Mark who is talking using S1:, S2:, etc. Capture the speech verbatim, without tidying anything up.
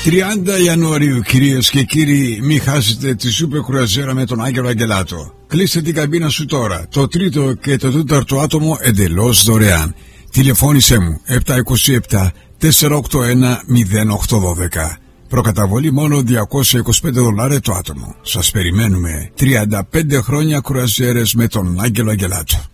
S1: τριάντα Ιανουαρίου, κυρίες και κύριοι, μη χάσετε τη σούπερ κρουαζιέρα με τον Άγγελο Αγγελάτο. Κλείστε την καμπίνα σου τώρα. Το τρίτο και το τέταρτο άτομο εντελώς δωρεάν. Τηλεφώνησέ μου επτά είκοσι επτά τετρακόσια ογδόντα ένα μηδέν οκτώ δώδεκα. Προκαταβολή μόνο διακόσια είκοσι πέντε δολάρια το άτομο. Σας περιμένουμε. τριάντα πέντε χρόνια κρουαζιέρες με τον Άγγελο Αγγελάτο.